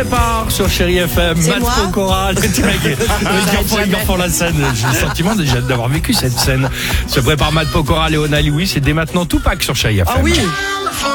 prépare sur Chéri FM. C'est Matt moi Pokora, ils en font la scène. J'ai le sentiment déjà d'avoir vécu cette scène. Se prépare Matt Pokora, Léona Lewis et dès maintenant Tupac sur Chéri FM. Ah oui.